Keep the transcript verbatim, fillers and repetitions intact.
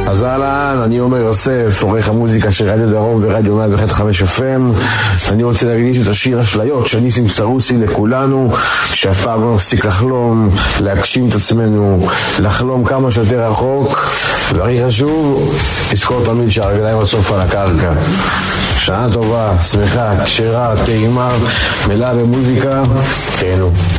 אז אהלן, אני עומר יוסף, עורך המוזיקה של רדיו דרום ורדיו מאה ואחת נקודה חמש אף אם. אני רוצה להקדיש את השיר אשליות של ניסים סרוסי לכולנו, שאף פעם לא נפסיק לחלום, להגשים את עצמנו, לחלום כמה שיותר רחוק, והכי חשוב, לזכור תמיד שהרגליים בסוף על הקרקע. שנה טובה, שמחה, כשרה, טעימה, מלאה במוזיקה, תהנו.